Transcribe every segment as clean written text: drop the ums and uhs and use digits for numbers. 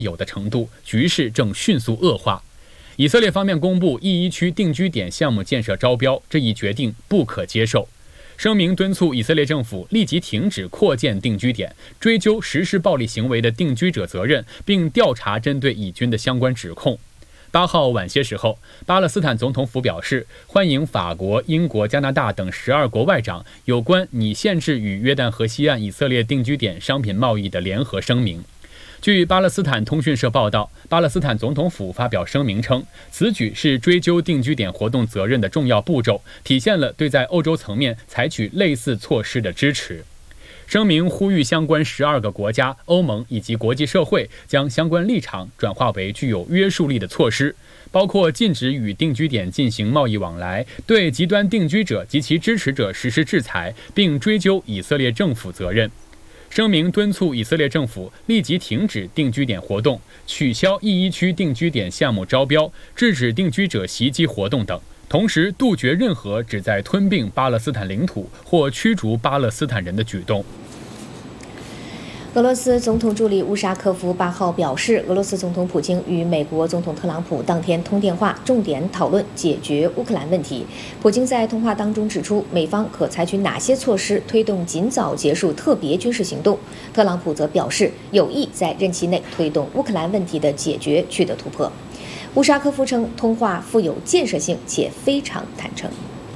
有的程度，局势正迅速恶化。以色列方面公布E1区定居点项目建设招标，这一决定不可接受。声明敦促以色列政府立即停止扩建定居点，追究实施暴力行为的定居者责任，并调查针对以军的相关指控。8号晚些时候，巴勒斯坦总统府表示，欢迎法国、英国、加拿大等12国外长有关拟限制与约旦河西岸以色列定居点商品贸易的联合声明。据巴勒斯坦通讯社报道，巴勒斯坦总统府发表声明称，此举是追究定居点活动责任的重要步骤，体现了对在欧洲层面采取类似措施的支持。声明呼吁相关12个国家、欧盟以及国际社会将相关立场转化为具有约束力的措施，包括禁止与定居点进行贸易往来，对极端定居者及其支持者实施制裁，并追究以色列政府责任。声明敦促以色列政府立即停止定居点活动，取消E1区定居点项目招标，制止定居者袭击活动等，同时杜绝任何旨在吞并巴勒斯坦领土或驱逐巴勒斯坦人的举动。 俄罗斯总统助理乌沙科夫8号表示，俄罗斯总统普京与美国总统特朗普当天通电话，重点讨论解决乌克兰问题。普京在通话当中指出，美方可采取哪些措施推动尽早结束特别军事行动。特朗普则表示，有意在任期内推动乌克兰问题的解决取得突破。乌沙科夫称，通话富有建设性且非常坦诚。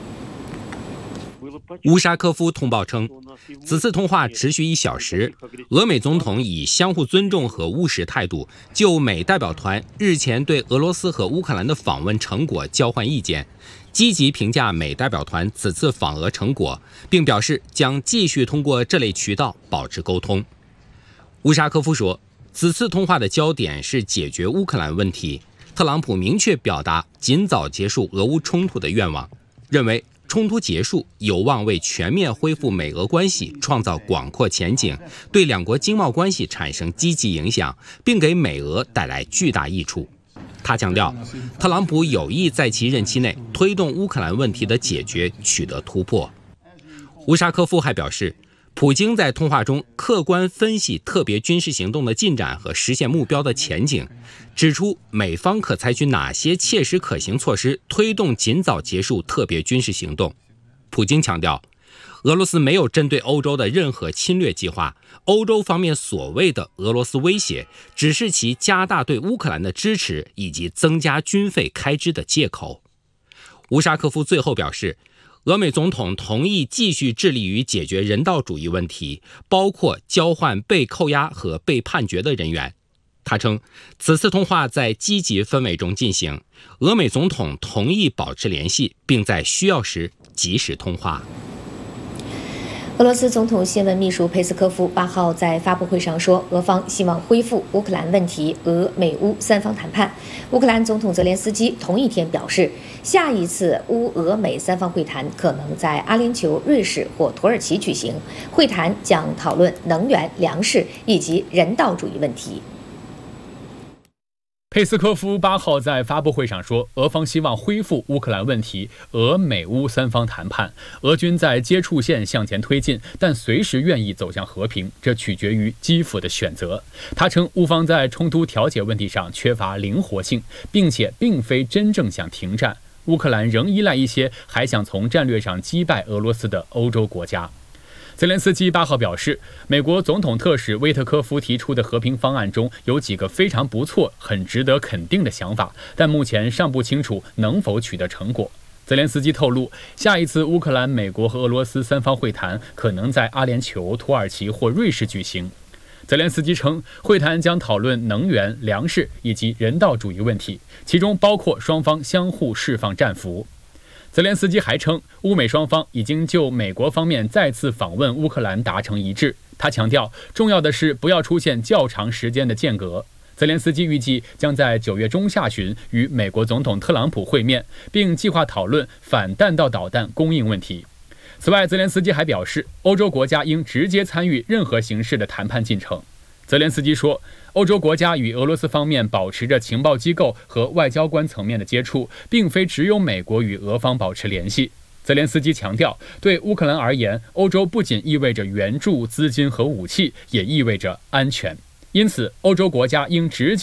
乌沙科夫通报称，此次通话持续1小时，俄美总统以相互尊重和务实态度就美代表团日前对俄罗斯和乌克兰的访问成果交换意见，积极评价美代表团此次访俄成果，并表示将继续通过这类渠道保持沟通。乌沙科夫说，此次通话的焦点是解决乌克兰问题，特朗普明确表达尽早结束俄乌冲突的愿望，认为冲突结束有望为全面恢复美俄关系创造广阔前景，对两国经贸关系产生积极影响，并给美俄带来巨大益处。他强调，特朗普有意在其任期内推动乌克兰问题的解决取得突破。乌沙科夫还表示，普京在通话中客观分析特别军事行动的进展和实现目标的前景，指出美方可采取哪些切实可行措施推动尽早结束特别军事行动。普京强调，俄罗斯没有针对欧洲的任何侵略计划，欧洲方面所谓的俄罗斯威胁只是其加大对乌克兰的支持以及增加军费开支的借口。乌沙科夫最后表示，俄美总统同意继续致力于解决人道主义问题，包括交换被扣押和被判决的人员。他称，此次通话在积极氛围中进行，俄美总统同意保持联系，并在需要时及时通话。 俄罗斯总统新闻秘书佩斯科夫8号在发布会上说，俄方希望恢复乌克兰问题俄美乌3方谈判。乌克兰总统泽连斯基同一天表示，下一次乌俄美3方会谈可能在阿联酋、瑞士或土耳其举行，会谈将讨论能源、粮食以及人道主义问题。 佩斯科夫8号在发布会上说，俄方希望恢复乌克兰问题俄美乌3方谈判，俄军在接触线向前推进，但随时愿意走向和平，这取决于基辅的选择。他称，乌方在冲突调解问题上缺乏灵活性，并且并非真正想停战。乌克兰仍依赖一些还想从战略上击败俄罗斯的欧洲国家。泽连斯基8号表示，美国总统特使威特科夫提出的和平方案中有几个非常不错、很值得肯定的想法，但目前尚不清楚能否取得成果。泽连斯基透露，下一次乌克兰、美国和俄罗斯3方会谈可能在阿联酋、土耳其或瑞士举行。泽连斯基称，会谈将讨论能源、粮食以及人道主义问题，其中包括双方相互释放战俘。泽连斯基还称，乌美双方已经就美国方面再次访问乌克兰达成一致。他强调，重要的是不要出现较长时间的间隔。泽连斯基预计将在9月中下旬与美国总统特朗普会面，并计划讨论反弹道导弹供应问题。此外，泽连斯基还表示，欧洲国家应直接参与任何形式的谈判进程。泽连斯基说，欧洲国家与俄罗斯方面保持着情报机构和外交官层面的接触，并非只有美国与俄方保持联系。泽连斯基强调，对乌克兰而言，欧洲不仅意味着援助、资金和武器，也意味着安全。因此，欧洲国家应直接